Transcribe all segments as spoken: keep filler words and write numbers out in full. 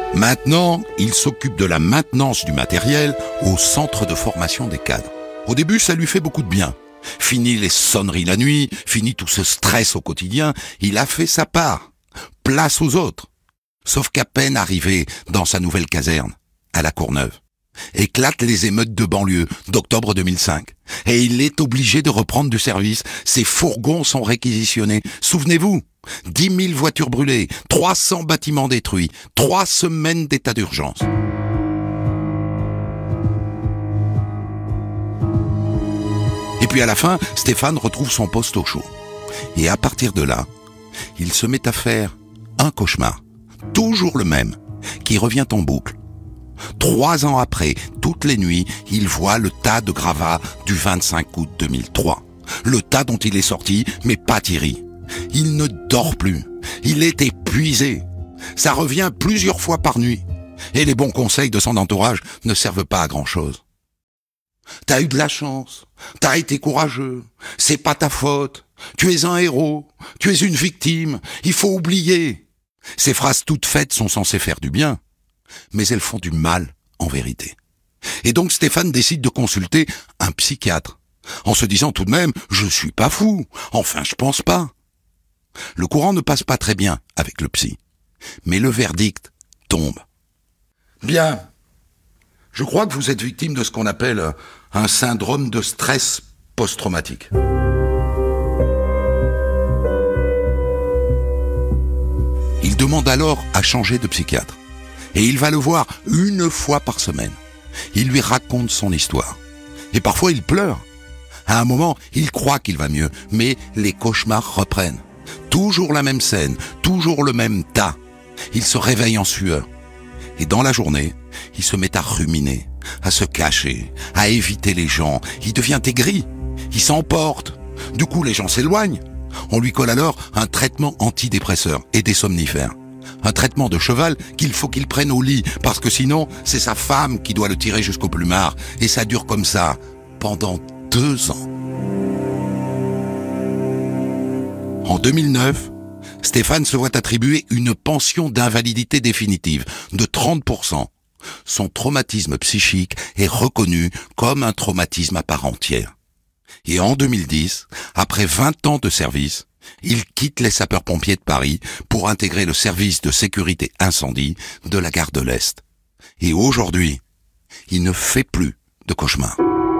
Maintenant, il s'occupe de la maintenance du matériel au centre de formation des cadres. Au début, ça lui fait beaucoup de bien. Fini les sonneries la nuit, fini tout ce stress au quotidien, il a fait sa part. Place aux autres. Sauf qu'à peine arrivé dans sa nouvelle caserne, à la Courneuve, éclatent les émeutes de banlieue d'octobre deux mille cinq. Et il est obligé de reprendre du service. Ses fourgons sont réquisitionnés. Souvenez-vous, dix mille voitures brûlées, trois cents bâtiments détruits, trois semaines d'état d'urgence. Et puis à la fin, Stéphane retrouve son poste au chaud. Et à partir de là, il se met à faire un cauchemar, toujours le même, qui revient en boucle. Trois ans après, toutes les nuits, il voit le tas de gravats du vingt-cinq août deux mille trois. Le tas dont il est sorti, mais pas Thierry. Il ne dort plus. Il est épuisé. Ça revient plusieurs fois par nuit. Et les bons conseils de son entourage ne servent pas à grand-chose. T'as eu de la chance. T'as été courageux. C'est pas ta faute. Tu es un héros. Tu es une victime. Il faut oublier. Ces phrases toutes faites sont censées faire du bien. Mais elles font du mal, en vérité. Et donc Stéphane décide de consulter un psychiatre, en se disant tout de même, je suis pas fou, enfin je pense pas. Le courant ne passe pas très bien avec le psy, mais le verdict tombe. Bien, je crois que vous êtes victime de ce qu'on appelle un syndrome de stress post-traumatique. Il demande alors à changer de psychiatre. Et il va le voir une fois par semaine. Il lui raconte son histoire. Et parfois il pleure. À un moment, il croit qu'il va mieux, mais les cauchemars reprennent. Toujours la même scène, toujours le même tas. Il se réveille en sueur. Et dans la journée, il se met à ruminer, à se cacher, à éviter les gens. Il devient aigri. Il s'emporte. Du coup, les gens s'éloignent. On lui colle alors un traitement antidépresseur et des somnifères. Un traitement de cheval qu'il faut qu'il prenne au lit, parce que sinon, c'est sa femme qui doit le tirer jusqu'au plumard. Et ça dure comme ça, pendant deux ans. En deux mille neuf, Stéphane se voit attribuer une pension d'invalidité définitive de trente pour cent. Son traumatisme psychique est reconnu comme un traumatisme à part entière. Et en deux mille dix, après vingt ans de service, il quitte les sapeurs-pompiers de Paris pour intégrer le service de sécurité incendie de la gare de l'Est. Et aujourd'hui, il ne fait plus de cauchemars.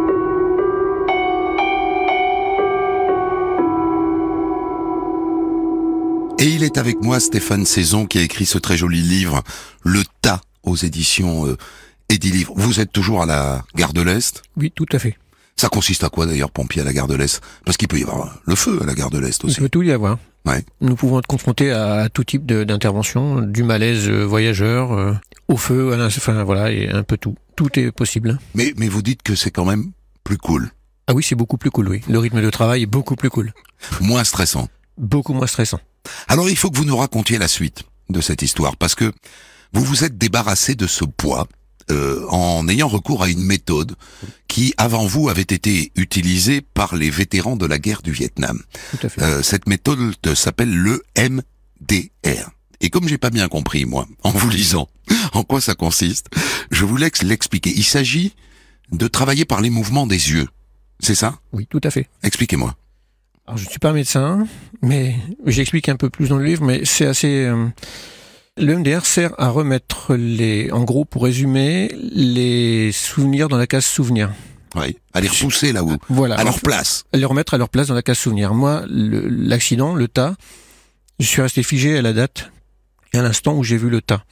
Et il est avec moi, Stéphane Saison, qui a écrit ce très joli livre, Le Tas, aux éditions euh, Edilivre. Vous êtes toujours à la gare de l'Est ? Oui, tout à fait. Ça consiste à quoi d'ailleurs, pompier à la gare de l'Est ? Parce qu'il peut y avoir le feu à la gare de l'Est aussi. Il peut tout y avoir. Ouais. Nous pouvons être confrontés à tout type de, d'intervention, du malaise voyageur, euh, au feu, à la, enfin voilà, et un peu tout. Tout est possible. Mais, mais vous dites que c'est quand même plus cool. Ah oui, c'est beaucoup plus cool, oui. Le rythme de travail est beaucoup plus cool. Moins stressant. Beaucoup moins stressant. Alors il faut que vous nous racontiez la suite de cette histoire, parce que vous vous êtes débarrassé de ce poids euh, en ayant recours à une méthode qui, avant vous, avait été utilisée par les vétérans de la guerre du Vietnam. Tout à fait. Euh, cette méthode s'appelle l'E M D R. Et comme j'ai pas bien compris, moi, en vous lisant, en quoi ça consiste, je vous laisse l'expliquer. Il s'agit de travailler par les mouvements des yeux. C'est ça ? Oui, tout à fait. Expliquez-moi. Alors, je ne suis pas médecin, mais j'explique un peu plus dans le livre, mais c'est assez... Euh, le M D R sert à remettre les... En gros, pour résumer, les souvenirs dans la case souvenirs. Oui, à les repousser là où, voilà, à leur place. À les remettre à leur place dans la case souvenirs. Moi, le, l'accident, le tas, je suis resté figé à la date et à l'instant où j'ai vu le tas.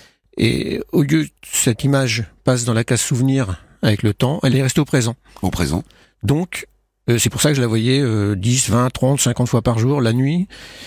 Et au lieu que cette image passe dans la case souvenir avec le temps, elle est restée au présent. Au présent. Donc, euh, c'est pour ça que je la voyais euh, dix, vingt, trente, cinquante fois par jour, la nuit.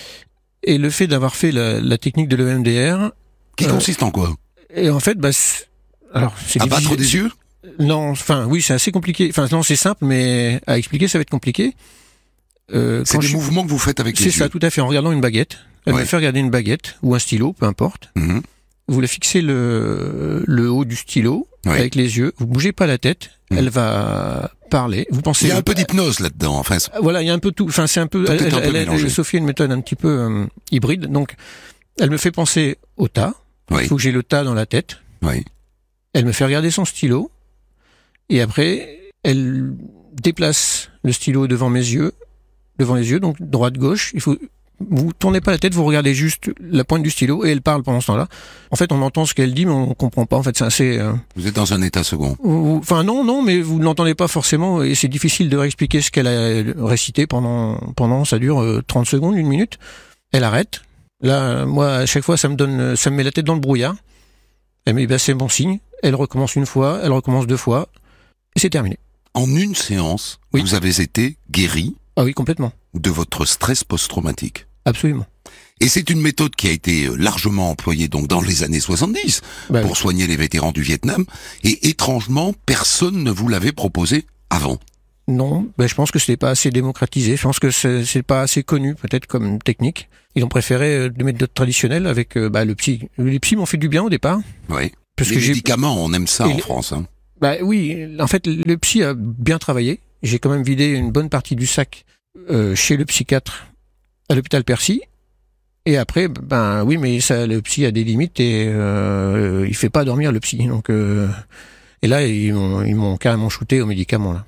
Et le fait d'avoir fait la, la technique de l'E M D R... Qui euh, consiste en quoi ? Et en fait, bah, c'est, alors, c'est à battre des yeux ? Non, enfin, oui, c'est assez compliqué. Enfin, non, c'est simple, mais à expliquer, ça va être compliqué. Euh, c'est des je... mouvements que vous faites avec les c'est yeux. C'est ça, tout à fait, en regardant une baguette. Elle ouais. me fait regarder une baguette, ou un stylo, peu importe. Mm-hmm. Vous la fixez le, le haut du stylo, ouais. avec les yeux. Vous bougez pas la tête. Mm. Elle va parler. Vous pensez. Il y a un peu d'hypnose là-dedans, enfin. Voilà, il y a un peu tout. Enfin, c'est un peu. Elle, un elle, peu elle, Sophie a une méthode un petit peu euh, hybride. Donc, elle me fait penser au tas. Oui. Il faut que j'ai le tas dans la tête. Oui. Elle me fait regarder son stylo. Et après, elle déplace le stylo devant mes yeux, devant les yeux, donc droite-gauche. Il faut, vous tournez pas la tête, vous regardez juste la pointe du stylo et elle parle pendant ce temps-là. En fait, on entend ce qu'elle dit, mais on comprend pas. En fait, c'est assez. Euh... Vous êtes dans un état second. Enfin non, non, mais vous ne l'entendez pas forcément et c'est difficile de réexpliquer ce qu'elle a récité pendant. Pendant, ça dure euh, trente secondes, une minute. Elle arrête. Là, moi, à chaque fois, ça me donne, ça me met la tête dans le brouillard. Elle me dit, bah, c'est bon signe. Elle recommence une fois, elle recommence deux fois. Et c'est terminé. En une séance, oui. Vous avez été guéri. Ah oui, complètement. De votre stress post-traumatique. Absolument. Et c'est une méthode qui a été largement employée donc dans les années soixante-dix bah pour oui. soigner les vétérans du Vietnam. Et étrangement, personne ne vous l'avait proposé avant. Non, ben je pense que c'était pas assez démocratisé. Je pense que c'est, c'est pas assez connu, peut-être comme technique. Ils ont préféré des méthodes traditionnelles avec bah, le psy. Les psys m'ont fait du bien au départ. Oui. Parce les que médicaments, j'ai... on aime ça et en les... France. Hein. Bah oui, en fait, le psy a bien travaillé. J'ai quand même vidé une bonne partie du sac euh, chez le psychiatre à l'hôpital Percy. Et après, ben oui, mais ça, le psy a des limites et euh, il fait pas dormir le psy. Donc, euh, et là, ils m'ont, ils m'ont carrément shooté aux médicaments là.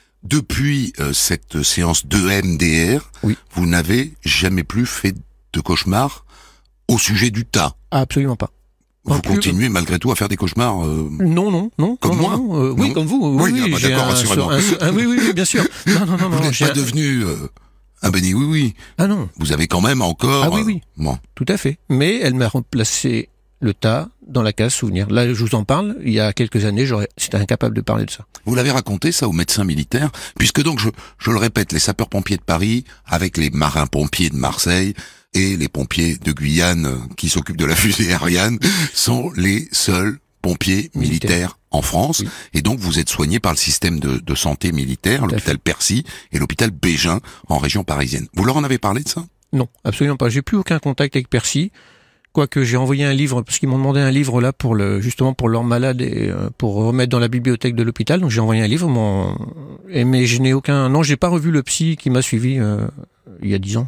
Depuis euh, cette séance d'E M D R, oui. Vous n'avez jamais plus fait de cauchemars au sujet du tas. Absolument pas. Vous plus, continuez malgré tout à faire des cauchemars euh... Non, non, non. Comme non, moi non, euh, Oui, non. comme vous. Oui, oui, oui oui j'ai d'accord, rassurément. Un, un, oui, oui, oui, bien sûr. Non, non, non, vous non. n'êtes pas un... devenu euh, un béni oui, oui. Ah non. Vous avez quand même encore... Ah oui, oui. Euh, bon. Tout à fait. Mais elle m'a remplacé le tas dans la case souvenir. Là, je vous en parle. Il y a quelques années, j'aurais, j'étais incapable de parler de ça. Vous l'avez raconté, ça, aux médecins militaires, puisque donc, je, je le répète, les sapeurs-pompiers de Paris, avec les marins-pompiers de Marseille, et les pompiers de Guyane qui s'occupent de la fusée Ariane, sont les seuls pompiers militaires, militaires en France. Oui. Et donc, vous êtes soigné par le système de, de santé militaire, tout l'hôpital Percy et l'hôpital Bégin, en région parisienne. Vous leur en avez parlé de ça? Non, absolument pas. J'ai plus aucun contact avec Percy. Quoique j'ai envoyé un livre, parce qu'ils m'ont demandé un livre là pour le, justement pour leurs malades et euh, pour remettre dans la bibliothèque de l'hôpital. Donc j'ai envoyé un livre, mon, et, mais je n'ai aucun, non, j'ai pas revu le psy qui m'a suivi euh, il y a dix ans.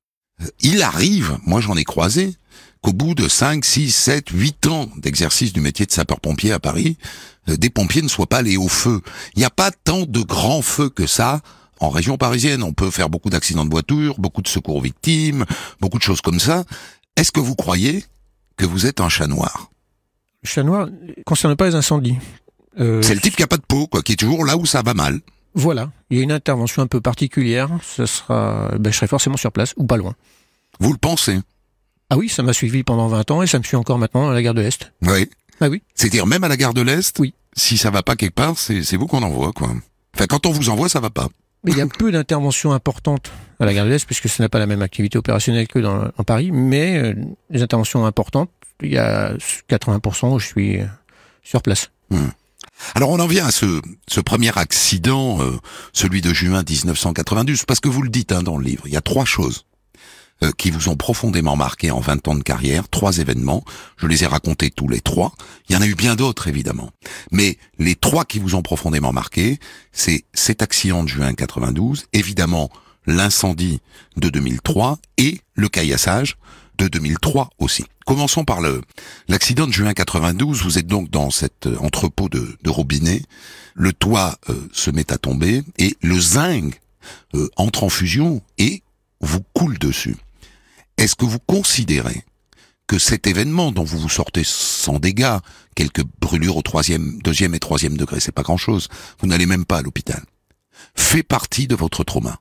Il arrive, moi j'en ai croisé, qu'au bout de cinq, six, sept, huit ans d'exercice du métier de sapeur-pompier à Paris, euh, des pompiers ne soient pas allés au feu. Il n'y a pas tant de grands feux que ça en région parisienne. On peut faire beaucoup d'accidents de voiture, beaucoup de secours aux victimes, beaucoup de choses comme ça. Est-ce que vous croyez que vous êtes un chat noir? Le chat noir ne concerne pas les incendies. Euh, c'est le type qui a pas de peau, quoi, qui est toujours là où ça va mal. Voilà. Il y a une intervention un peu particulière. Ce sera, ben, je serai forcément sur place, ou pas loin. Vous le pensez? Ah oui, ça m'a suivi pendant vingt ans et ça me suit encore maintenant à la gare de l'Est. Oui. Ah oui. C'est-à-dire même à la gare de l'Est? Oui. Si ça va pas quelque part, c'est, c'est vous qu'on envoie, quoi. Enfin, quand on vous envoie, ça va pas. Mais il y a peu d'interventions importantes à la gare de l'Est, puisque ce n'est pas la même activité opérationnelle que dans, en Paris, mais euh, les interventions importantes, il y a quatre-vingts pour cent où je suis euh, sur place. Hum. Alors on en vient à ce, ce premier accident, euh, celui de juin dix-neuf cent quatre-vingt-douze, parce que vous le dites hein, dans le livre, il y a trois choses euh, qui vous ont profondément marqué en vingt ans de carrière, trois événements, je les ai racontés tous les trois, il y en a eu bien d'autres évidemment, mais les trois qui vous ont profondément marqué, c'est cet accident de juin quatre-vingt-douze, évidemment l'incendie de deux mille trois et le caillassage de deux mille trois aussi. Commençons par le l'accident de juin quatre-vingt-douze. Vous êtes donc dans cet entrepôt de, de robinet. Le toit euh, se met à tomber et le zinc euh, entre en fusion et vous coule dessus. Est-ce que vous considérez que cet événement dont vous vous sortez sans dégâts, quelques brûlures au troisième, deuxième et troisième degré, c'est pas grand-chose, vous n'allez même pas à l'hôpital, fait partie de votre trauma?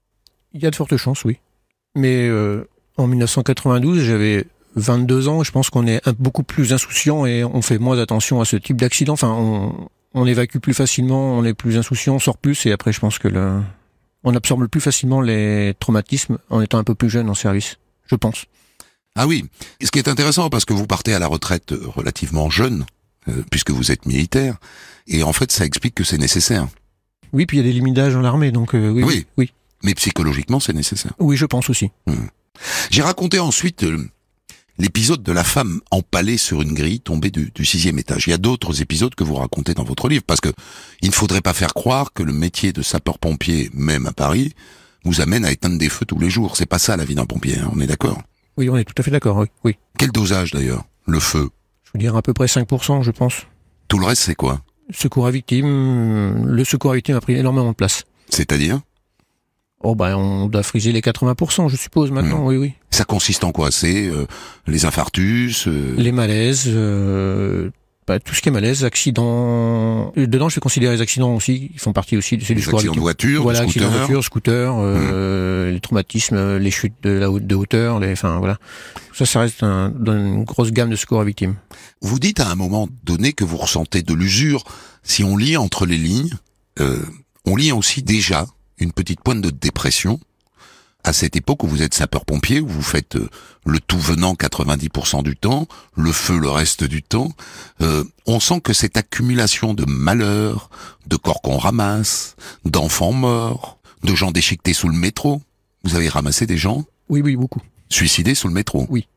Il y a de fortes chances, oui. Mais euh, en dix-neuf cent quatre-vingt-douze, j'avais vingt-deux ans, je pense qu'on est un, beaucoup plus insouciant et on fait moins attention à ce type d'accident. Enfin, on, on évacue plus facilement, on est plus insouciant, on sort plus et après je pense que le, on absorbe plus facilement les traumatismes en étant un peu plus jeune en service, je pense. Ah oui, ce qui est intéressant parce que vous partez à la retraite relativement jeune, euh, puisque vous êtes militaire, et en fait ça explique que c'est nécessaire. Oui, puis il y a des limites d'âge dans l'armée, donc euh, oui, oui. oui. Mais psychologiquement c'est nécessaire. Oui, je pense aussi. Hum. J'ai raconté ensuite euh, l'épisode de la femme empalée sur une grille tombée du, du sixième étage. Il y a d'autres épisodes que vous racontez dans votre livre, parce que il ne faudrait pas faire croire que le métier de sapeur-pompier, même à Paris, vous amène à éteindre des feux tous les jours. C'est pas ça la vie d'un pompier, hein, on est d'accord? Oui, on est tout à fait d'accord, oui. oui. Quel dosage d'ailleurs? le feu? Je veux dire à peu près cinq pour cent, je pense. Tout le reste, c'est quoi? Secours à victime, le secours à victime a pris énormément de place. C'est-à-dire? Oh ben, on doit friser les quatre-vingts pour cent, je suppose, maintenant, mmh. oui, oui. Ça consiste en quoi? C'est euh, les infarctus euh... Les malaises, euh, bah, tout ce qui est malaise, accidents... Dedans, je vais considérer les accidents aussi, ils font partie aussi, c'est du secours à victime. Les accidents de voiture, voilà, de scooter. accidents de voiture, scooter, euh, mmh. les traumatismes, les chutes de, la, de hauteur, les, enfin, voilà. Ça, ça reste un, dans une grosse gamme de secours à victimes. Vous dites à un moment donné que vous ressentez de l'usure. Si on lit entre les lignes, euh, on lit aussi déjà une petite pointe de dépression à cette époque où vous êtes sapeur-pompier, où vous faites euh, le tout venant quatre-vingt-dix pour cent du temps, le feu le reste du temps. Euh, on sent que cette accumulation de malheurs, de corps qu'on ramasse, d'enfants morts, de gens déchiquetés sous le métro. Vous avez ramassé des gens? Oui, oui, beaucoup. Suicidés sous le métro? Oui.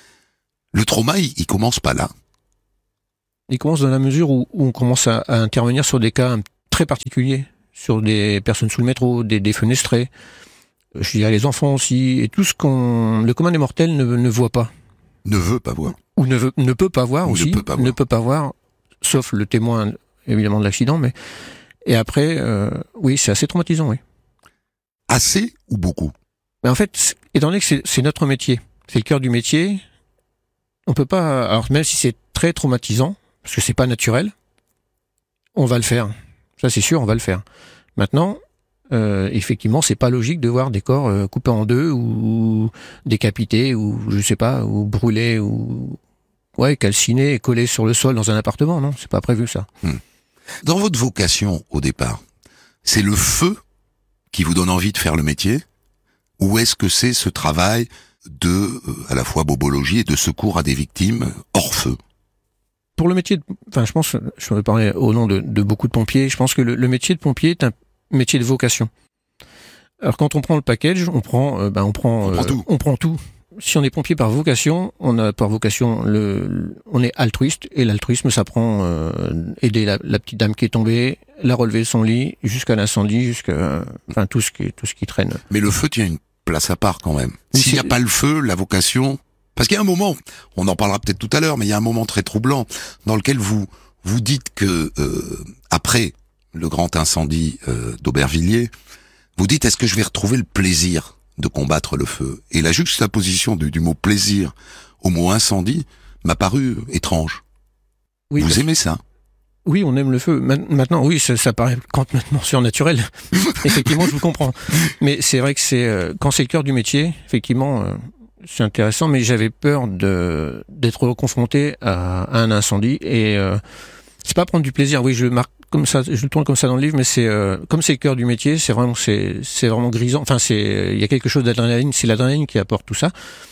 Le trauma, il, il commence pas là. Il commence dans la mesure où, où on commence à, à intervenir sur des cas très particuliers, sur des personnes sous le métro, des défenestrés, je dirais les enfants aussi, et tout ce qu'on, le commun des mortels ne, ne voit pas. Ne veut pas voir. Ou ne, veut, ne peut pas voir Ou aussi. Ne peut pas voir. Ne peut pas voir, sauf le témoin, évidemment, de l'accident, mais, et après, euh, oui, c'est assez traumatisant, oui. Assez ou beaucoup? Mais en fait, étant donné que c'est, c'est notre métier, c'est le cœur du métier, on peut pas, alors même si c'est très traumatisant, parce que c'est pas naturel, on va le faire. Ça, c'est sûr, on va le faire. Maintenant, euh, effectivement, c'est pas logique de voir des corps euh, coupés en deux ou décapités ou je sais pas, ou brûlés ou ouais, calcinés et collés sur le sol dans un appartement. Non, c'est pas prévu ça. Hmm. Dans votre vocation au départ, c'est le feu qui vous donne envie de faire le métier, ou est-ce que c'est ce travail de euh, à la fois bobologie et de secours à des victimes hors feu? Pour le métier, de, enfin, je pense, je vais parler au nom de, de beaucoup de pompiers. Je pense que le, le métier de pompier est un métier de vocation. Alors quand on prend le package, on prend, euh, ben on prend, on, euh, prend tout. on prend tout. Si on est pompier par vocation, on a par vocation le, le on est altruiste et l'altruisme ça prend euh, aider la, la petite dame qui est tombée, la relever de son lit jusqu'à l'incendie, jusqu'à, enfin tout ce qui tout ce qui traîne. Mais le feu tient une place à part quand même. S'il n'y a pas le feu, la vocation. Parce qu'il y a un moment, on en parlera peut-être tout à l'heure, mais il y a un moment très troublant dans lequel vous vous dites que euh, après le grand incendie euh, d'Aubervilliers, vous dites est-ce que je vais retrouver le plaisir de combattre le feu? Et la juxtaposition du, du mot plaisir au mot incendie m'a paru étrange. Oui, vous aimez ça? Oui, on aime le feu. Maintenant, oui, ça, ça paraît complètement surnaturel. Effectivement, je vous comprends. Mais c'est vrai que c'est euh, quand c'est le cœur du métier, effectivement. Euh, c'est intéressant, mais j'avais peur de d'être confronté à, à un incendie et euh, c'est pas prendre du plaisir. Oui, je le marque comme ça, je le tourne comme ça dans le livre, mais c'est euh, comme c'est le cœur du métier, c'est vraiment c'est c'est vraiment grisant. Enfin, c'est il y a quelque chose d'adrénaline, c'est l'adrénaline qui apporte tout ça.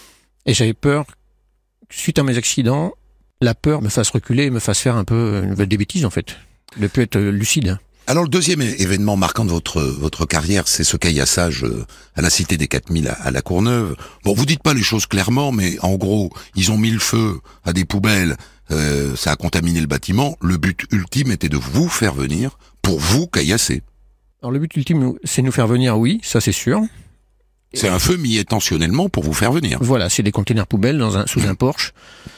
Et j'avais peur suite à mes accidents, la peur me fasse reculer, et me fasse faire un peu une, des bêtises en fait, de plus être lucide. Alors le deuxième événement marquant de votre votre carrière, c'est ce caillassage à la Cité des quatre mille à, à La Courneuve. Bon, vous dites pas les choses clairement, mais en gros, ils ont mis le feu à des poubelles, euh, ça a contaminé le bâtiment. Le but ultime était de vous faire venir pour vous caillasser. Alors le but ultime, c'est de nous faire venir, oui, ça c'est sûr. C'est un feu mis intentionnellement pour vous faire venir. Voilà, c'est des containers poubelles dans un, sous un Porsche.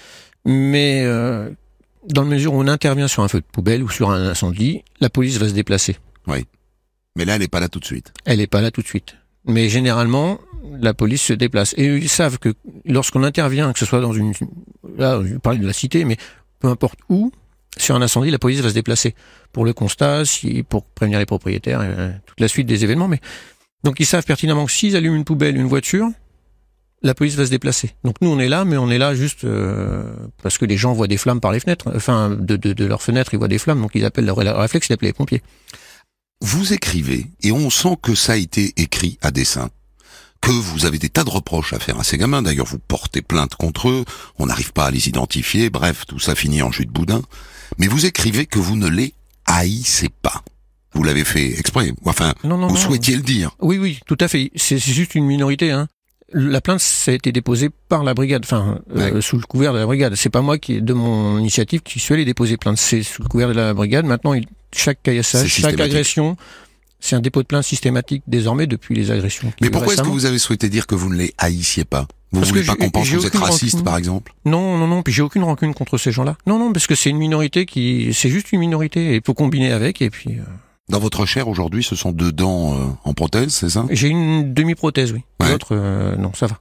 Mais euh, dans la mesure où on intervient sur un feu de poubelle ou sur un incendie, la police va se déplacer. Oui. Mais là, elle n'est pas là tout de suite. Elle n'est pas là tout de suite. Mais généralement, la police se déplace. Et ils savent que lorsqu'on intervient, que ce soit dans une... Là, je parlais de la cité, mais peu importe où, sur un incendie, la police va se déplacer. Pour le constat, si, pour prévenir les propriétaires, euh, toute la suite des événements. Mais donc ils savent pertinemment que s'ils allument une poubelle, une voiture, la police va se déplacer. Donc nous on est là, mais on est là juste euh, parce que les gens voient des flammes par les fenêtres, enfin de, de, de leurs fenêtres ils voient des flammes, donc ils appellent leur, leur réflexe d'appeler les pompiers. Vous écrivez, et on sent que ça a été écrit à dessein, que vous avez des tas de reproches à faire à ces gamins, d'ailleurs vous portez plainte contre eux, on n'arrive pas à les identifier, bref, tout ça finit en jus de boudin, mais vous écrivez que vous ne les haïssez pas. Vous l'avez fait exprès, enfin, non, non, vous non. souhaitiez le dire. Oui, oui, tout à fait, c'est, c'est juste une minorité, hein. La plainte, ça a été déposée par la brigade, enfin, euh, ouais. sous le couvert de la brigade. C'est pas moi qui, de mon initiative, qui suis allé déposer plainte. C'est sous le couvert de la brigade. Maintenant, il, chaque caillassage, chaque agression, c'est un dépôt de plainte systématique désormais depuis les agressions. Mais pourquoi récemment. Est-ce que vous avez souhaité dire que vous ne les haïssiez pas? Vous Parce voulez que pas j'ai- qu'on pense j'ai que vous êtes aucune raciste, rancune. par exemple? Non, non, non, puis j'ai aucune rancune contre ces gens-là. Non, non, parce que c'est une minorité qui, c'est juste une minorité, et il faut combiner avec, et puis, euh, Dans votre chair, aujourd'hui, ce sont deux dents euh, en prothèse, c'est ça? j'ai une demi-prothèse, oui. Ouais. L'autre, euh, non, ça va.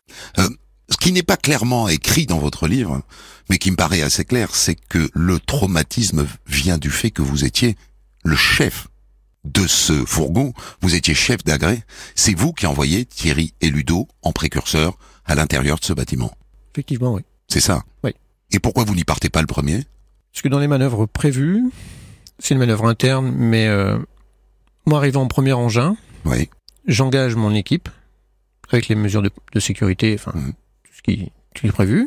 Ce qui n'est pas clairement écrit dans votre livre, mais qui me paraît assez clair, c'est que le traumatisme vient du fait que vous étiez le chef de ce fourgon, vous étiez chef d'agré, c'est vous qui envoyez Thierry et Ludo en précurseur à l'intérieur de ce bâtiment. Effectivement, oui. C'est ça? Oui. Et pourquoi vous n'y partez pas le premier? Parce que dans les manœuvres prévues, c'est une manœuvre interne, mais euh, moi arrivant en premier engin, Oui. j'engage mon équipe avec les mesures de, de sécurité, enfin Mhm. tout ce qui, qui est prévu.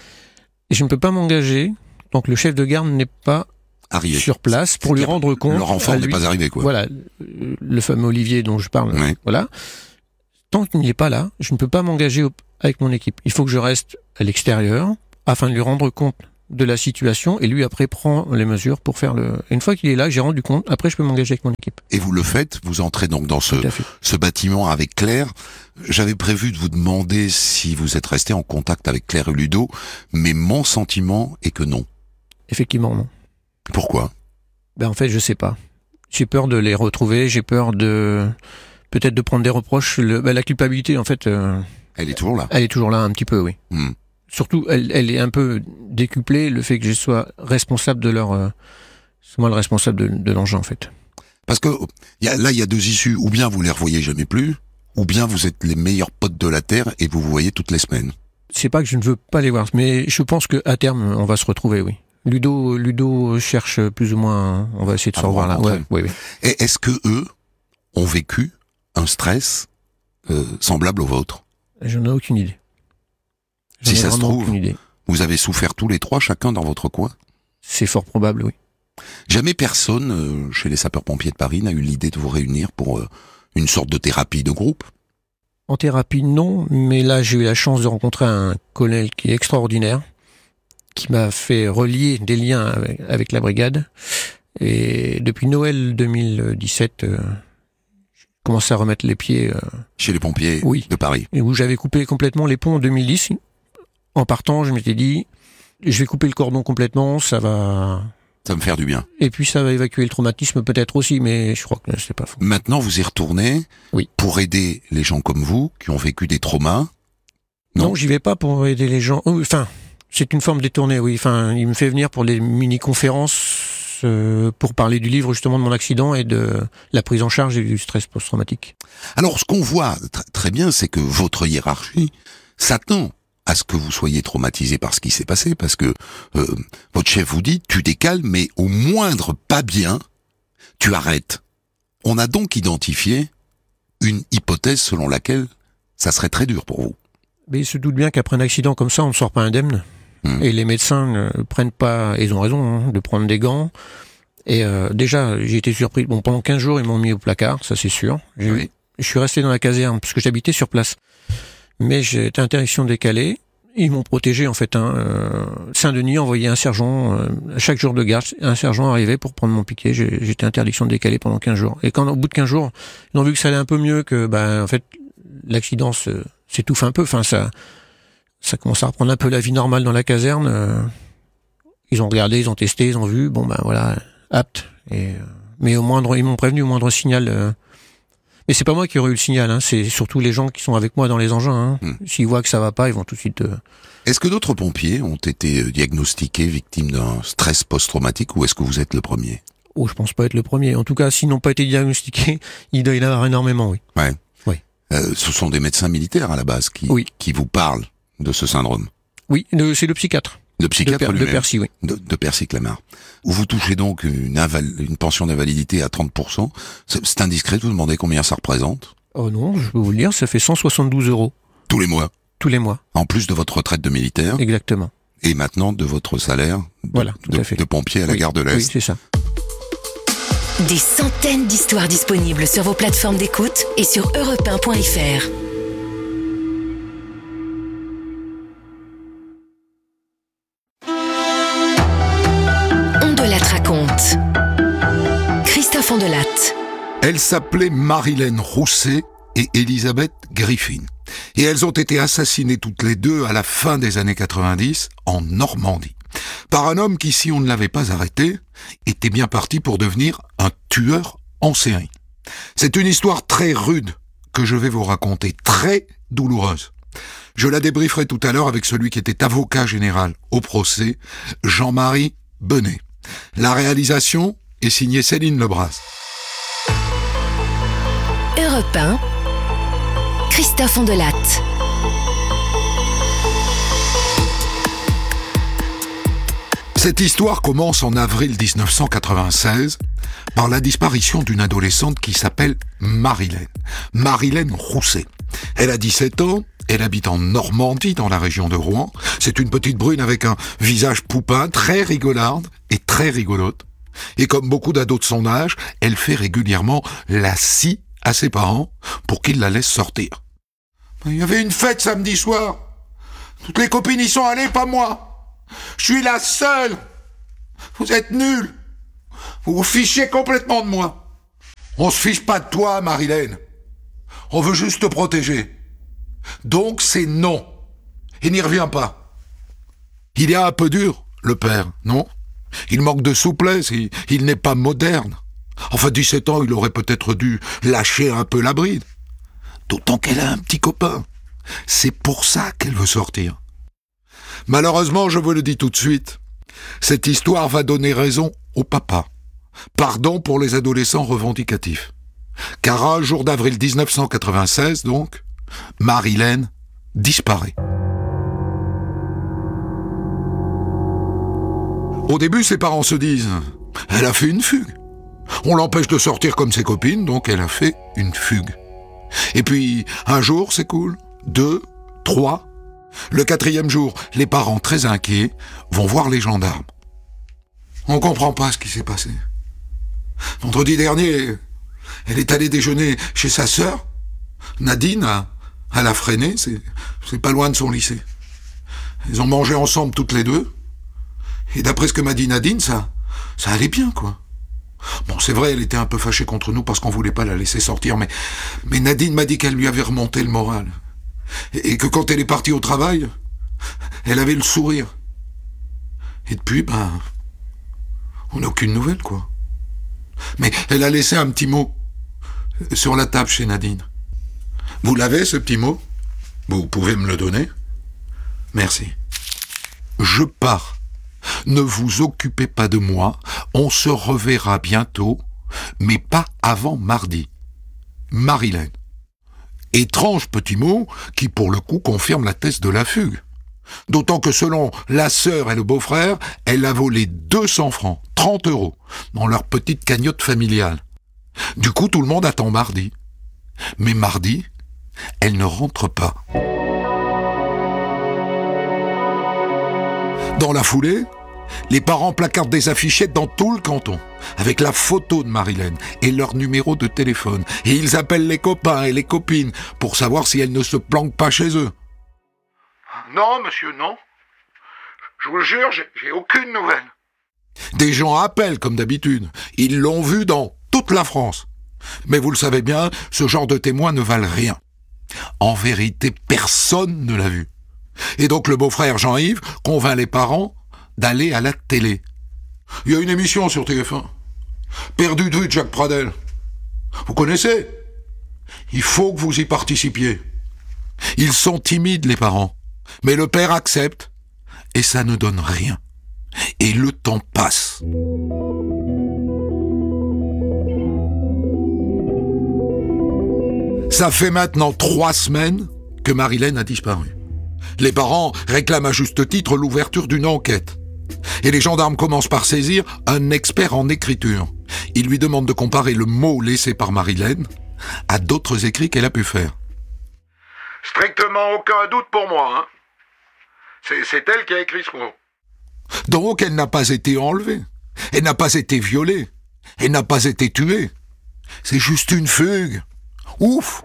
Et je ne peux pas m'engager tant que le chef de garde n'est pas Arrivé. sur place pour lui C'est-à-dire, rendre compte. Le renfort à n'est lui- pas arrivé, quoi. Voilà, euh, le fameux Olivier dont je parle. Ouais. Voilà. Tant qu'il n'est pas là, je ne peux pas m'engager au- avec mon équipe. Il faut que je reste à l'extérieur afin de lui rendre compte de la situation et lui après prend les mesures pour faire le. Et une fois qu'il est là, j'ai rendu compte. Après, je peux m'engager avec mon équipe. Et vous le faites, vous entrez donc dans ce, Tout à fait. ce bâtiment avec Claire. J'avais prévu de vous demander si vous êtes resté en contact avec Claire et Ludo, mais mon sentiment est que non. Effectivement, non. Pourquoi? Ben en fait, je sais pas. J'ai peur de les retrouver. J'ai peur de peut-être de prendre des reproches. Le, ben, la culpabilité, en fait, euh, Elle est toujours là. elle est toujours là un petit peu, oui. Hmm. Surtout, elle, elle est un peu décuplée, le fait que je sois responsable de leur... Euh, c'est moi le responsable de, de l'engin, en fait. Parce que y a, là, il y a deux issues. Ou bien vous les revoyez jamais plus, ou bien vous êtes les meilleurs potes de la Terre et vous vous voyez toutes les semaines. C'est pas que je ne veux pas les voir, mais je pense qu'à terme, on va se retrouver, oui. Ludo, Ludo cherche plus ou moins... On va essayer de À se vous revoir là. rencontrer. Ouais, oui, oui. Et est-ce que eux ont vécu un stress euh, semblable au vôtre? J'en ai aucune idée. J'en Si ai ça se vraiment trouve. aucune idée. Vous avez souffert tous les trois, chacun dans votre coin? C'est fort probable, oui. Jamais personne, euh, chez les sapeurs-pompiers de Paris, n'a eu l'idée de vous réunir pour euh, une sorte de thérapie de groupe? En thérapie, non, mais là, j'ai eu la chance de rencontrer un colonel qui est extraordinaire, qui m'a fait relier des liens avec, avec la brigade. Et depuis Noël deux mille dix-sept, euh, j'ai commencé à remettre les pieds, euh, Chez les pompiers Oui. de Paris. et où j'avais coupé complètement les ponts en deux mille dix. En partant, je m'étais dit, je vais couper le cordon complètement, ça va... Ça va me faire du bien. Et puis ça va évacuer le traumatisme peut-être aussi, mais je crois que c'est pas faux. Maintenant, vous y retournez Oui. pour aider les gens comme vous, qui ont vécu des traumas. Non. Non, j'y vais pas pour aider les gens. Euh, Enfin, c'est une forme détournée, oui. Enfin, il me fait venir pour des mini-conférences euh, pour parler du livre justement de mon accident et de la prise en charge et du stress post-traumatique. Alors, ce qu'on voit tr- très bien, c'est que votre hiérarchie s'attend à ce que vous soyez traumatisé par ce qui s'est passé, parce que euh, votre chef vous dit, tu décales, mais au moindre pas bien, tu arrêtes. On a donc identifié une hypothèse selon laquelle ça serait très dur pour vous. Mais il se doute bien qu'après un accident comme ça, on ne sort pas indemne. Mmh. Et les médecins ne prennent pas, et ils ont raison, hein, de prendre des gants. Et euh, déjà, j'ai été surpris. Bon, pendant quinze jours, ils m'ont mis au placard, ça c'est sûr. J'ai, Oui. Je suis resté dans la caserne, parce que j'habitais sur place. Mais j'ai été interdiction décalée. Ils m'ont protégé, en fait. Hein. Euh, Saint-Denis envoyait un sergent, euh, à chaque jour de garde, un sergent arrivait pour prendre mon piquet. J'ai, j'étais interdiction décalée pendant quinze jours. Et quand, au bout de quinze jours, ils ont vu que ça allait un peu mieux, que, ben, en fait, l'accident se, s'étouffe un peu. Enfin, ça, ça commence à reprendre un peu la vie normale dans la caserne. Euh, ils ont regardé, ils ont testé, ils ont vu. Bon, ben, voilà, apte. Et, euh, mais au moindre, ils m'ont prévenu au moindre signal. Euh, Mais c'est pas moi qui aurais eu le signal, hein, c'est surtout les gens qui sont avec moi dans les engins. Hein. Hmm. S'ils voient que ça va pas, ils vont tout de suite... Euh... Est-ce que d'autres pompiers ont été euh, diagnostiqués victimes d'un stress post-traumatique, ou est-ce que vous êtes le premier? Oh, je pense pas être le premier. En tout cas, s'ils n'ont pas été diagnostiqués, il doit y en avoir énormément, oui. Ouais. Oui. Euh, ce sont des médecins militaires à la base qui, Oui. qui vous parlent de ce syndrome. Oui, le- c'est le psychiatre. Le De, psychiatre Per- de lui-même. Percy, oui. de, de Percy Clamart, où vous touchez donc une, inval- une pension d'invalidité à trente pour cent. C'est, c'est indiscret de vous demander combien ça représente Oh non, je peux vous le dire, ça fait cent soixante-douze euros tous les mois, tous les mois. en plus de votre retraite de militaire Exactement. et maintenant de votre salaire de, Voilà, tout de, à fait. de pompier à la Oui, gare de l'Est. Oui, c'est ça. Des centaines d'histoires disponibles sur vos plateformes d'écoute et sur europe un point f r. On de la raconte. Christophe Ondelatte. Elle s'appelait Marilène Rousset et Elisabeth Griffin. Et elles ont été assassinées toutes les deux à la fin des années quatre-vingt-dix en Normandie, par un homme qui, si on ne l'avait pas arrêté, était bien parti pour devenir un tueur en série. C'est une histoire très rude que je vais vous raconter, très douloureuse. Je la débrieferai tout à l'heure avec celui qui était avocat général au procès, Jean-Marie Benet. La réalisation est signée Céline Lebras. Europe un, Christophe Ondelatte. Cette histoire commence en avril dix-neuf cent quatre-vingt-seize par la disparition d'une adolescente qui s'appelle Marilène. Marilène Rousset. Elle a dix-sept ans, elle habite en Normandie, dans la région de Rouen. C'est une petite brune avec un visage poupin, très rigolarde et très rigolote. Et comme beaucoup d'ados de son âge, elle fait régulièrement la scie à ses parents pour qu'ils la laissent sortir. Il y avait une fête samedi soir. Toutes les copines y sont allées, pas moi. Je suis la seule. Vous êtes nuls. Vous vous fichez complètement de moi. On se fiche pas de toi, Marilène. On veut juste te protéger. Donc c'est non. Et n'y reviens pas. Il est un peu dur, le père, non? Il manque de souplesse, il, il n'est pas moderne. Enfin, dix-sept ans, il aurait peut-être dû lâcher un peu la bride. D'autant qu'elle a un petit copain. C'est pour ça qu'elle veut sortir. Malheureusement, je vous le dis tout de suite, cette histoire va donner raison au papa. Pardon pour les adolescents revendicatifs. Car un jour d'avril dix-neuf cent quatre-vingt-seize, donc, Marilène disparaît. Au début, ses parents se disent « Elle a fait une fugue. On l'empêche de sortir comme ses copines, donc elle a fait une fugue. » Et puis, un jour s'écoule, deux, trois. Le quatrième jour, les parents, très inquiets, vont voir les gendarmes. On comprend pas ce qui s'est passé. Vendredi dernier, elle est allée déjeuner chez sa sœur, Nadine, à, à la Fresnay, c'est, c'est pas loin de son lycée. Ils ont mangé ensemble toutes les deux, et d'après ce que m'a dit Nadine, ça, ça allait bien, quoi. Bon, c'est vrai, elle était un peu fâchée contre nous parce qu'on voulait pas la laisser sortir, mais, mais Nadine m'a dit qu'elle lui avait remonté le moral. Et, et que quand elle est partie au travail, elle avait le sourire. Et depuis, ben, on n'a aucune nouvelle, quoi. Mais elle a laissé un petit mot sur la table chez Nadine. Vous l'avez, ce petit mot? Vous pouvez me le donner? Merci. Je pars. Ne vous occupez pas de moi, on se reverra bientôt, mais pas avant mardi. Marilène. Étrange petit mot qui, pour le coup, confirme la thèse de la fugue. D'autant que selon la sœur et le beau-frère, elle a volé deux cents francs, trente euros, dans leur petite cagnotte familiale. Du coup, tout le monde attend mardi. Mais mardi, elle ne rentre pas. Dans la foulée, les parents placardent des affichettes dans tout le canton, avec la photo de Marilène et leur numéro de téléphone. Et ils appellent les copains et les copines pour savoir si elle ne se planque pas chez eux. Non, monsieur, non. Je vous le jure, j'ai, j'ai aucune nouvelle. Des gens appellent comme d'habitude. Ils l'ont vu dans toute la France. Mais vous le savez bien, ce genre de témoins ne valent rien. En vérité, personne ne l'a vu. Et donc le beau-frère Jean-Yves convainc les parents d'aller à la télé. Il y a une émission sur T F un. Perdu de vue de Jacques Pradel. Vous connaissez? Il faut que vous y participiez. Ils sont timides, les parents. Mais le père accepte. Et ça ne donne rien. Et le temps passe. Ça fait maintenant trois semaines que Marilène a disparu. Les parents réclament à juste titre l'ouverture d'une enquête. Et les gendarmes commencent par saisir un expert en écriture. Ils lui demandent de comparer le mot laissé par Marilène à d'autres écrits qu'elle a pu faire. Strictement aucun doute pour moi, hein. C'est, c'est elle qui a écrit ce mot. Donc elle n'a pas été enlevée. Elle n'a pas été violée. Elle n'a pas été tuée. C'est juste une fugue. Ouf!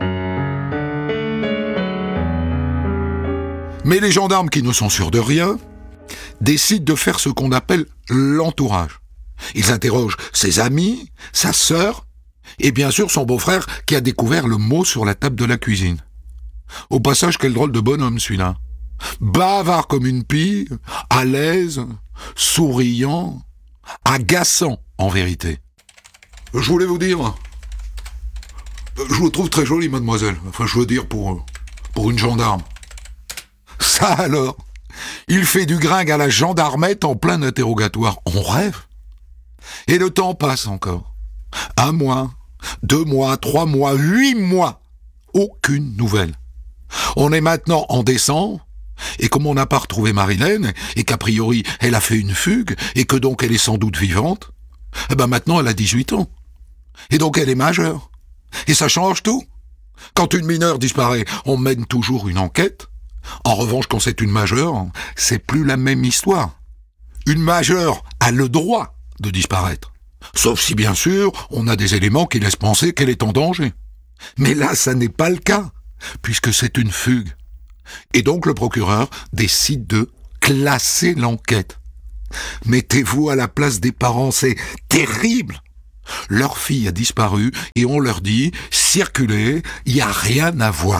Mais les gendarmes, qui ne sont sûrs de rien, décident de faire ce qu'on appelle l'entourage. Ils interrogent ses amis, sa sœur, et bien sûr son beau-frère qui a découvert le mot sur la table de la cuisine. Au passage, quel drôle de bonhomme celui-là. Bavard comme une pie, à l'aise, souriant, agaçant en vérité. Je voulais vous dire, je vous trouve très jolie, mademoiselle. Enfin, je veux dire, pour, pour une gendarme. Ça alors, il fait du gringue à la gendarmette en plein interrogatoire. On rêve. Et le temps passe encore. Un mois, deux mois, trois mois, huit mois. Aucune nouvelle. On est maintenant en décembre, et comme on n'a pas retrouvé Marilène, et qu'a priori elle a fait une fugue, et que donc elle est sans doute vivante, eh ben maintenant elle a dix-huit ans. Et donc elle est majeure. Et ça change tout. Quand une mineure disparaît, on mène toujours une enquête. En revanche, quand c'est une majeure, c'est plus la même histoire. Une majeure a le droit de disparaître. Sauf si, bien sûr, on a des éléments qui laissent penser qu'elle est en danger. Mais là, ça n'est pas le cas, puisque c'est une fugue. Et donc le procureur décide de classer l'enquête. Mettez-vous à la place des parents, c'est terrible. Leur fille a disparu et on leur dit « circulez, il n'y a rien à voir ».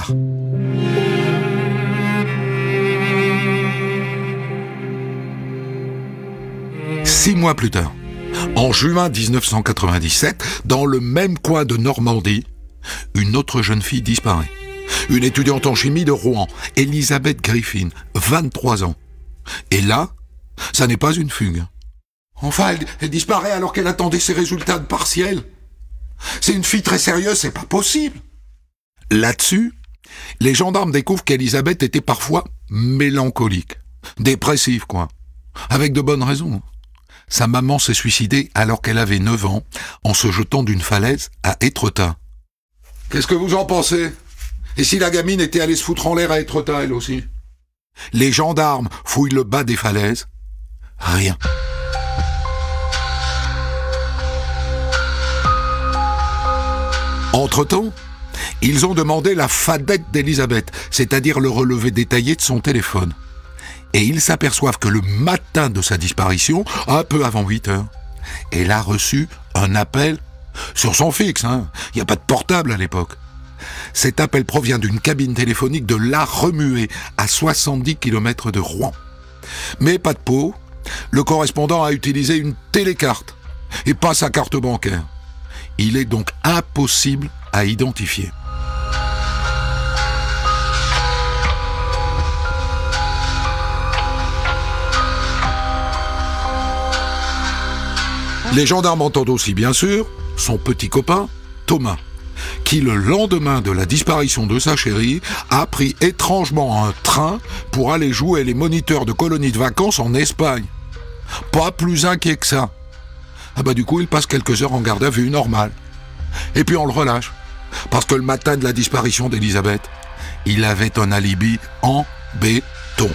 Six mois plus tard, en juin dix-neuf cent quatre-vingt-dix-sept, dans le même coin de Normandie, une autre jeune fille disparaît. Une étudiante en chimie de Rouen, Elisabeth Griffin, vingt-trois ans. Et là, ça n'est pas une fugue. Enfin, elle, elle disparaît alors qu'elle attendait ses résultats de partiel. C'est une fille très sérieuse, c'est pas possible. Là-dessus, les gendarmes découvrent qu'Elisabeth était parfois mélancolique, dépressive quoi, avec de bonnes raisons. Sa maman s'est suicidée alors qu'elle avait neuf ans, en se jetant d'une falaise à Étretat. Qu'est-ce que vous en pensez ? Et si la gamine était allée se foutre en l'air à Étretat, elle aussi ? Les gendarmes fouillent le bas des falaises. Rien. Entre-temps, ils ont demandé la fadette d'Elisabeth, c'est-à-dire le relevé détaillé de son téléphone. Et ils s'aperçoivent que le matin de sa disparition, un peu avant huit heures, elle a reçu un appel sur son fixe, hein. Il n'y a pas de portable à l'époque. Cet appel provient d'une cabine téléphonique de La Remuée, à soixante-dix kilomètres de Rouen. Mais pas de peau, le correspondant a utilisé une télécarte, et pas sa carte bancaire. Il est donc impossible à identifier. Les gendarmes entendent aussi, bien sûr, son petit copain, Thomas, qui, le lendemain de la disparition de sa chérie, a pris étrangement un train pour aller jouer les moniteurs de colonies de vacances en Espagne. Pas plus inquiet que ça. Ah bah du coup, il passe quelques heures en garde à vue, normal. Et puis on le relâche, parce que le matin de la disparition d'Elisabeth, il avait un alibi en béton.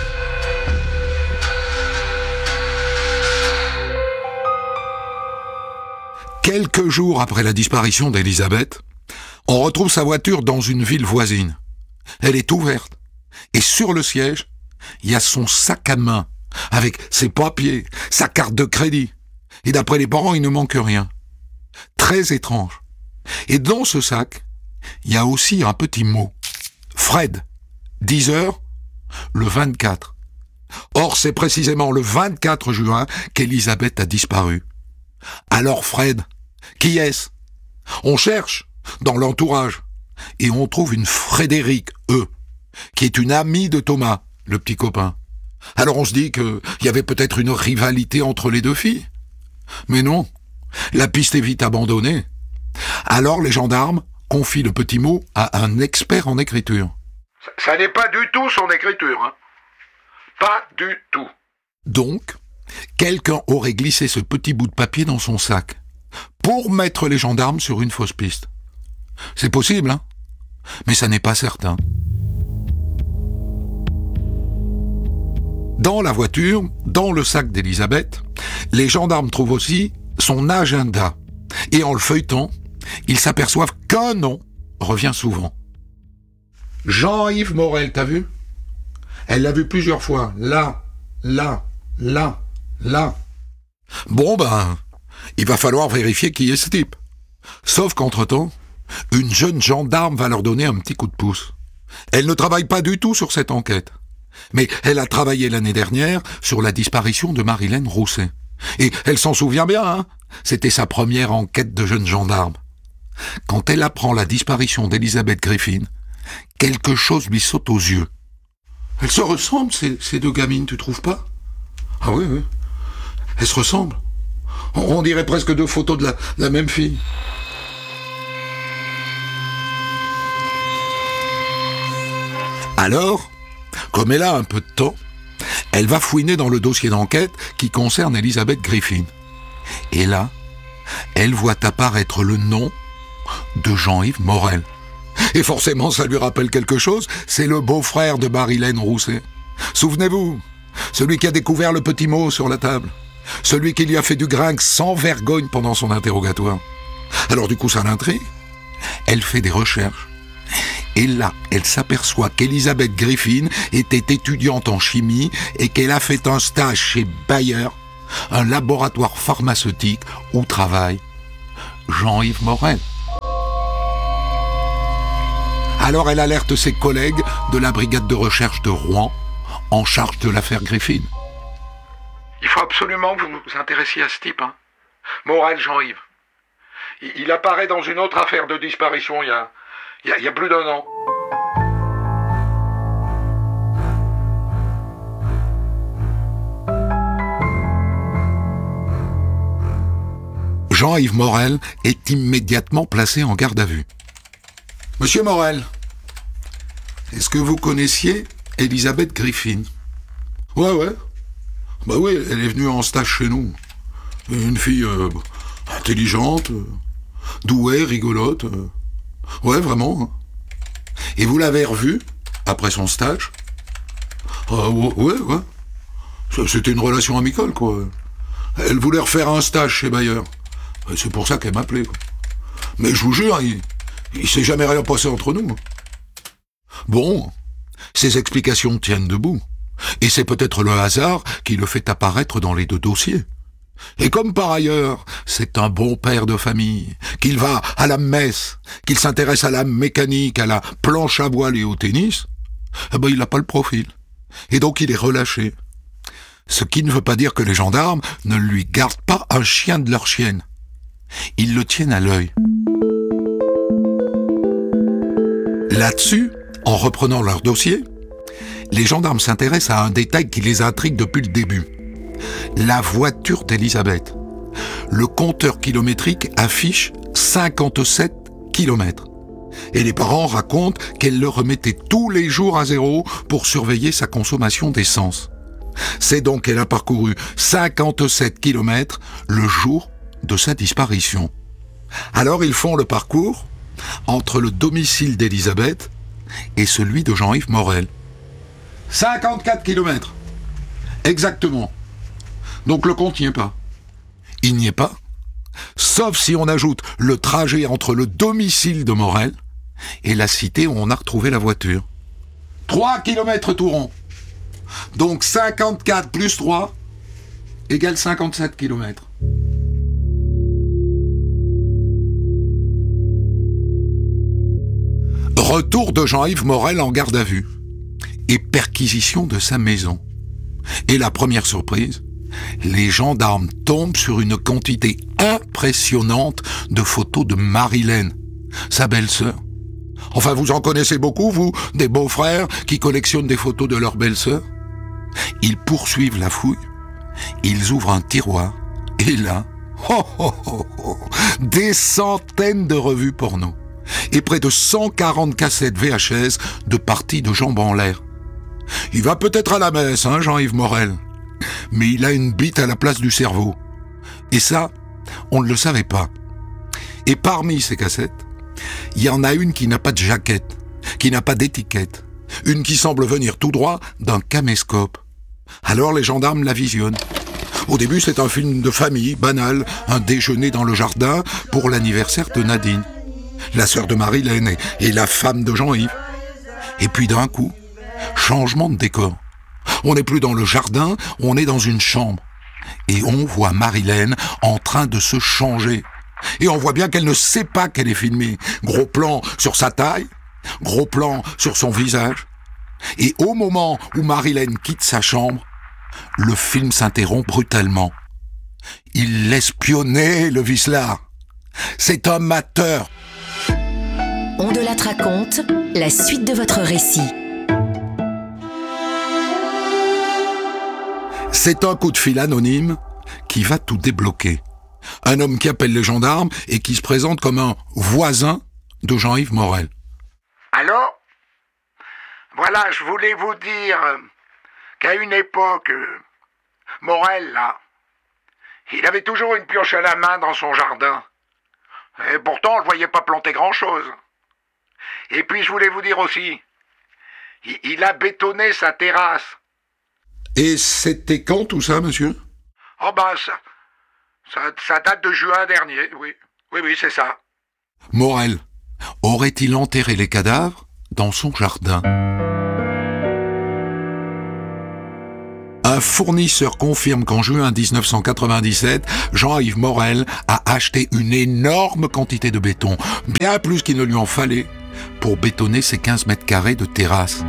Quelques jours après la disparition d'Elisabeth, on retrouve sa voiture dans une ville voisine. Elle est ouverte. Et sur le siège, il y a son sac à main, avec ses papiers, sa carte de crédit. Et d'après les parents, il ne manque rien. Très étrange. Et dans ce sac, il y a aussi un petit mot. Fred, dix heures, le vingt-quatre. Or, c'est précisément le vingt-quatre juin qu'Elisabeth a disparu. Alors Fred, qui est-ce ? On cherche dans l'entourage et on trouve une Frédérique E, qui est une amie de Thomas, le petit copain. Alors on se dit qu'il y avait peut-être une rivalité entre les deux filles. Mais non, la piste est vite abandonnée. Alors les gendarmes confient le petit mot à un expert en écriture. Ça n'est pas du tout son écriture, hein. Pas du tout. Donc, quelqu'un aurait glissé ce petit bout de papier dans son sac pour mettre les gendarmes sur une fausse piste. C'est possible, hein, mais ça n'est pas certain. Dans la voiture, dans le sac d'Elisabeth, les gendarmes trouvent aussi son agenda. Et en le feuilletant, ils s'aperçoivent qu'un nom revient souvent. Jean-Yves Morel, t'as vu ? Elle l'a vu plusieurs fois. Là, là, là, là. Bon ben, il va falloir vérifier qui est ce type. Sauf qu'entre-temps, une jeune gendarme va leur donner un petit coup de pouce. Elle ne travaille pas du tout sur cette enquête. Mais elle a travaillé l'année dernière sur la disparition de Marilène Rousset. Et elle s'en souvient bien, hein. C'était sa première enquête de jeune gendarme. Quand elle apprend la disparition d'Elizabeth Griffin, quelque chose lui saute aux yeux. Elles se ressemblent, ces, ces deux gamines, tu trouves pas? Ah oui, oui. Elles se ressemblent. On, on dirait presque deux photos de la, la même fille. Alors, comme elle a un peu de temps, elle va fouiner dans le dossier d'enquête qui concerne Elizabeth Griffin. Et là, elle voit apparaître le nom de Jean-Yves Morel. Et forcément, ça lui rappelle quelque chose, c'est le beau-frère de Marilène Rousset. Souvenez-vous, celui qui a découvert le petit mot sur la table. Celui qui lui a fait du gringue sans vergogne pendant son interrogatoire. Alors du coup, ça l'intrigue. Elle fait des recherches. Et là, elle s'aperçoit qu'Elizabeth Griffin était étudiante en chimie et qu'elle a fait un stage chez Bayer, un laboratoire pharmaceutique où travaille Jean-Yves Morel. Alors elle alerte ses collègues de la brigade de recherche de Rouen en charge de l'affaire Griffin. Il faut absolument que vous vous intéressiez à ce type, hein. Morel Jean-Yves. Il, il apparaît dans une autre affaire de disparition il y a... Il y, a, il y a plus d'un an. Jean-Yves Morel est immédiatement placé en garde à vue. Monsieur Morel, est-ce que vous connaissiez Elizabeth Griffin? Ouais, ouais. Bah oui, elle est venue en stage chez nous. Une fille euh, intelligente, euh, douée, rigolote... Euh. Ouais, vraiment. Et vous l'avez revue, après son stage? Ah, ouais, ouais. C'était une relation amicale, quoi. Elle voulait refaire un stage chez Bayer. C'est pour ça qu'elle m'appelait, quoi. Mais je vous jure, il, il s'est jamais rien passé entre nous. Bon, ces explications tiennent debout. Et c'est peut-être le hasard qui le fait apparaître dans les deux dossiers. Et comme par ailleurs, c'est un bon père de famille, qu'il va à la messe, qu'il s'intéresse à la mécanique, à la planche à voile et au tennis, eh ben il n'a pas le profil. Et donc il est relâché. Ce qui ne veut pas dire que les gendarmes ne lui gardent pas un chien de leur chienne. Ils le tiennent à l'œil. Là-dessus, en reprenant leur dossier, les gendarmes s'intéressent à un détail qui les intrigue depuis le début. La voiture d'Elizabeth. Le compteur kilométrique affiche cinquante-sept kilomètres. Et les parents racontent qu'elle le remettait tous les jours à zéro pour surveiller sa consommation d'essence. C'est donc qu'elle a parcouru cinquante-sept kilomètres le jour de sa disparition. Alors ils font le parcours entre le domicile d'Elizabeth et celui de Jean-Yves Morel. cinquante-quatre kilomètres. Exactement. Donc le compte n'y est pas. Il n'y est pas, sauf si on ajoute le trajet entre le domicile de Morel et la cité où on a retrouvé la voiture. trois kilomètres tout rond. Donc cinquante-quatre plus trois égale cinquante-sept kilomètres. Retour de Jean-Yves Morel en garde à vue et perquisition de sa maison. Et la première surprise, les gendarmes tombent sur une quantité impressionnante de photos de Marilène, sa belle-sœur. Enfin, vous en connaissez beaucoup, vous, des beaux-frères qui collectionnent des photos de leur belle-sœur? Ils poursuivent la fouille, ils ouvrent un tiroir, et là, oh, oh, oh, oh, des centaines de revues porno, et près de cent quarante cassettes V H S de parties de jambes en l'air. Il va peut-être à la messe, hein, Jean-Yves Morel, mais il a une bite à la place du cerveau. Et ça, on ne le savait pas. Et parmi ces cassettes, il y en a une qui n'a pas de jaquette, qui n'a pas d'étiquette, une qui semble venir tout droit d'un caméscope. Alors les gendarmes la visionnent. Au début, c'est un film de famille, banal, un déjeuner dans le jardin pour l'anniversaire de Nadine, la sœur de Marilène et, et la femme de Jean-Yves. Et puis d'un coup, changement de décor. On n'est plus dans le jardin, on est dans une chambre. Et on voit Marilène en train de se changer. Et on voit bien qu'elle ne sait pas qu'elle est filmée. Gros plan sur sa taille, Gros plan sur son visage. Et au moment où Marilyn quitte sa chambre, le film s'interrompt brutalement. Il l'espionnait, le vicelard. C'est un mateur. On de la raconte, la suite de votre récit. C'est un coup de fil anonyme qui va tout débloquer. Un homme qui appelle les gendarmes et qui se présente comme un voisin de Jean-Yves Morel. Allô ? Voilà, je voulais vous dire qu'à une époque, Morel, là, il avait toujours une pioche à la main dans son jardin. Et pourtant, on le voyait pas planter grand-chose. Et puis, je voulais vous dire aussi, il, il a bétonné sa terrasse. Et c'était quand tout ça, monsieur ? Oh ben, ça, ça, ça date de juin dernier, oui. Oui, oui, c'est ça. Morel aurait-il enterré les cadavres dans son jardin ? Un fournisseur confirme qu'en juin dix-neuf cent quatre-vingt-dix-sept, Jean-Yves Morel a acheté une énorme quantité de béton, bien plus qu'il ne lui en fallait, pour bétonner ses quinze mètres carrés de terrasse.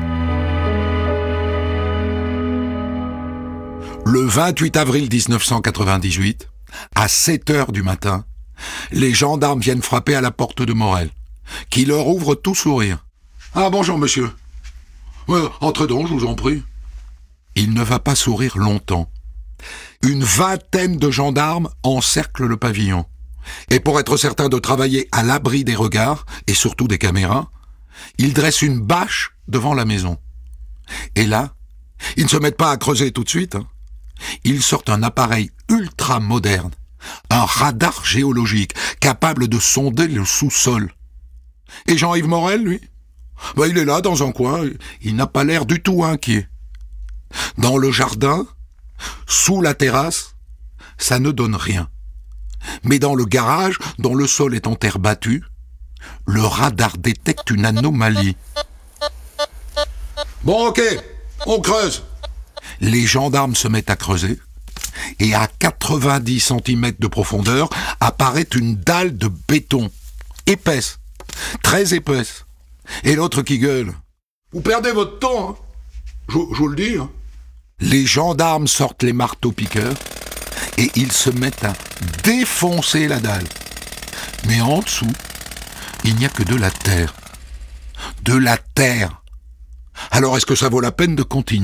Le vingt-huit avril dix-neuf cent quatre-vingt-dix-huit, à sept heures du matin, les gendarmes viennent frapper à la porte de Morel, qui leur ouvre tout sourire. « Ah, bonjour, monsieur. Ouais, entrez donc, je vous en prie. » Il ne va pas sourire longtemps. Une vingtaine de gendarmes encerclent le pavillon. Et pour être certain de travailler à l'abri des regards, et surtout des caméras, ils dressent une bâche devant la maison. Et là, ils ne se mettent pas à creuser tout de suite. Hein. Ils sortent un appareil ultra moderne, un radar géologique capable de sonder le sous-sol. Et Jean-Yves Morel, lui, ben il est là dans un coin, il n'a pas l'air du tout inquiet. Dans le jardin, sous la terrasse, ça ne donne rien. Mais dans le garage, dont le sol est en terre battue, le radar détecte une anomalie. Bon, ok, on creuse. Les gendarmes se mettent à creuser, et à quatre-vingt-dix centimètres de profondeur apparaît une dalle de béton, épaisse, très épaisse. Et l'autre qui gueule. Vous perdez votre temps, hein. Je, je vous le dis. Hein. Les gendarmes sortent les marteaux-piqueurs et ils se mettent à défoncer la dalle. Mais en dessous, il n'y a que de la terre. De la terre. Alors est-ce que ça vaut la peine de continuer ?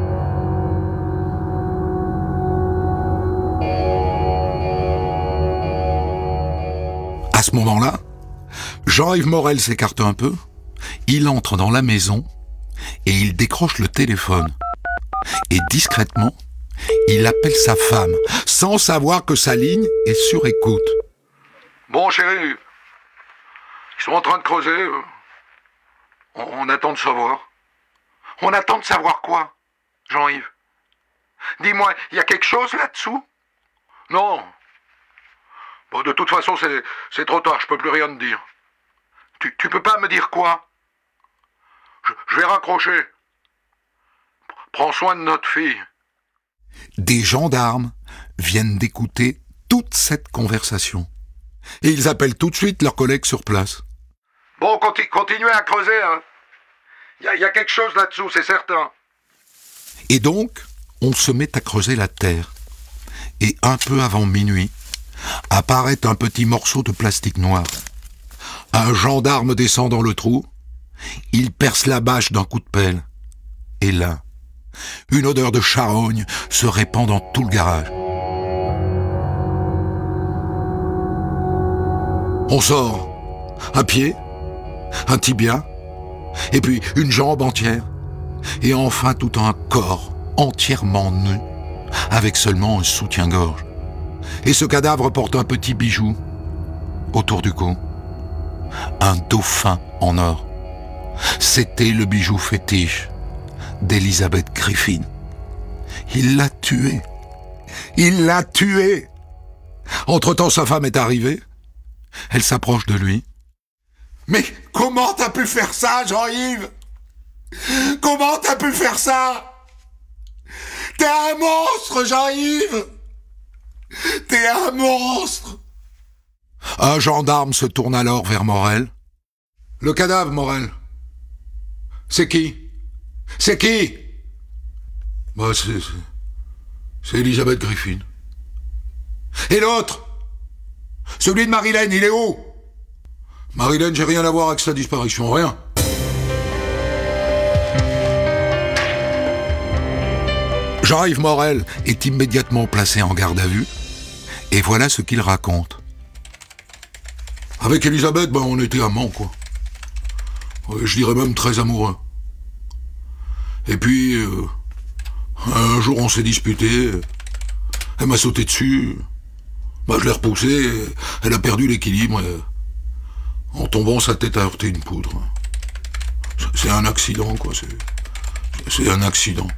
À ce moment-là, Jean-Yves Morel s'écarte un peu, il entre dans la maison et il décroche le téléphone. Et discrètement, il appelle sa femme, sans savoir que sa ligne est sur écoute. Bon, chérie, ils sont en train de creuser. On, on attend de savoir. On attend de savoir quoi, Jean-Yves ? Dis-moi, il y a quelque chose là-dessous ? Non. Bon, de toute façon, c'est, c'est trop tard, je peux plus rien te dire. Tu, tu peux pas me dire quoi ? je, je vais raccrocher. Prends soin de notre fille. Des gendarmes viennent d'écouter toute cette conversation. Et ils appellent tout de suite leurs collègues sur place. Bon, conti- continuez à creuser, hein. Il y, y a quelque chose là-dessous, c'est certain. Et donc, on se met à creuser la terre. Et un peu avant minuit, apparaît un petit morceau de plastique noir. Un gendarme descend dans le trou, il perce la bâche d'un coup de pelle. Et là, une odeur de charogne se répand dans tout le garage. On sort un pied, un tibia, et puis une jambe entière, et enfin tout un corps entièrement nu, avec seulement un soutien-gorge. Et ce cadavre porte un petit bijou autour du cou, un dauphin en or. C'était le bijou fétiche d'Elizabeth Griffin. Il l'a tué. Il l'a tué. Entre-temps, sa femme est arrivée. Elle s'approche de lui. « Mais comment t'as pu faire ça, Jean-Yves ? Comment t'as pu faire ça ? T'es un monstre, Jean-Yves ! T'es un monstre !» Un gendarme se tourne alors vers Morel. Le cadavre, Morel. C'est qui? C'est qui? Bah, c'est... c'est- C'est Elisabeth Griffin. Et l'autre? Celui de Marilène, il est où? Marilène, j'ai rien à voir avec sa disparition, rien. Jean-Yves Morel est immédiatement placé en garde à vue, et voilà ce qu'il raconte. Avec Elisabeth, ben, on était amants, quoi. Ouais, je dirais même très amoureux. Et puis, euh, un jour on s'est disputé, elle m'a sauté dessus, bah, je l'ai repoussée, elle a perdu l'équilibre, et, en tombant, sa tête a heurté une poutre. C'est un accident, quoi, c'est, c'est un accident.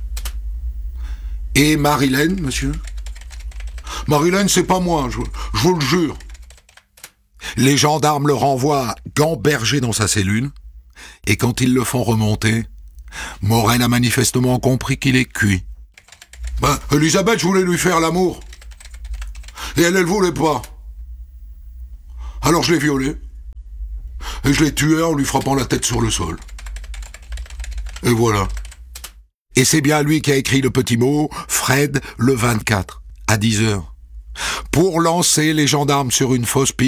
Et Marilène, monsieur? Marilène, c'est pas moi, je, je vous le jure. Les gendarmes le renvoient gamberger dans sa cellule, et quand ils le font remonter, Morel a manifestement compris qu'il est cuit. Ben, Elisabeth, je voulais lui faire l'amour. Et elle, elle voulait pas. Alors je l'ai violée. Et je l'ai tuée en lui frappant la tête sur le sol. Et voilà. Et c'est bien lui qui a écrit le petit mot « Fred le vingt-quatre » à dix heures. Pour lancer les gendarmes sur une fausse piste.